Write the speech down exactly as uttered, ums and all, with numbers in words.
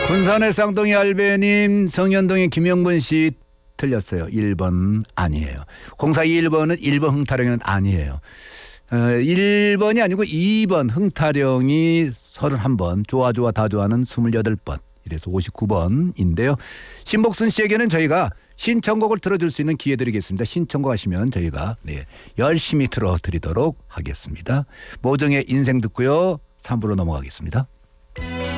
군산의 쌍둥이 알베님, 성현동의 김영분 씨 틀렸어요. 일 번 아니에요. 공사이일 번은 일 번 흥타령은 아니에요. 어, 일 번이 아니고 이 번 흥타령이 서른한 번, 좋아 좋아 다 좋아는 스물여덟 번, 이래서 오십구 번인데요. 신복순 씨에게는 저희가 신청곡을 들어줄 수 있는 기회 드리겠습니다. 신청곡 하시면 저희가 네, 열심히 들어드리도록 하겠습니다. 모정의 인생 듣고요. 삼 부로 넘어가겠습니다.